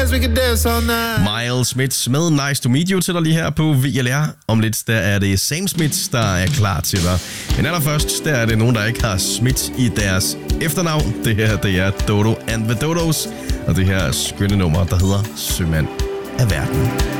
dance, we can dance all night. Miles Smith med Nice to Meet You til dig lige her på VLR. Om lidt, der er det Sam Smith, der er klar til dig. Men allerførst, der er det nogen, der ikke har Smith i deres efternavn. Det her, det er Dodo and the Dodos. Og det her skønne nummer, der hedder Sømand af verden.